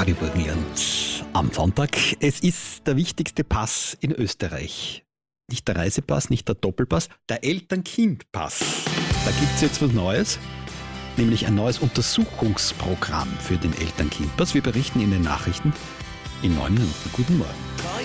Radio Burgenland am Sonntag. Es ist der wichtigste Pass in Österreich. Nicht der Reisepass, nicht der Doppelpass, der Eltern-Kind-Pass. Da gibt es jetzt was Neues, nämlich ein neues Untersuchungsprogramm für den Eltern-Kind-Pass. Wir berichten in den Nachrichten in 9 Minuten. Guten Morgen.